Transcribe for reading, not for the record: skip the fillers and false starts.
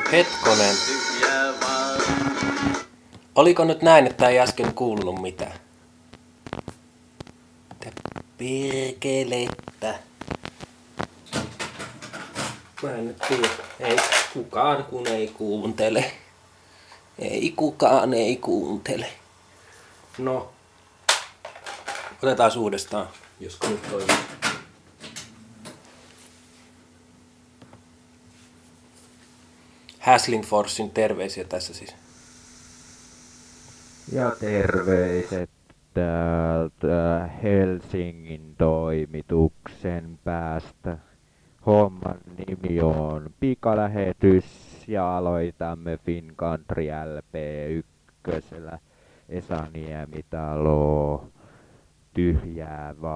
Hetkonen. Oliko nyt näin, että ei äsken kuulunut mitään? Perkelettä. Mä en nyt tiedä. Ei kukaan kun ei kuuntele. Ei kukaan ei kuuntele. No. Otetaan uudestaan, jos nyt toimii. Häslingforsin terveisiä tässä siis. Ja terveiset täältä Helsingin toimituksen päästä. Homman nimi on Pikalähetys ja aloitamme Fincountry LP1. Esa Niemitalo, tyhjää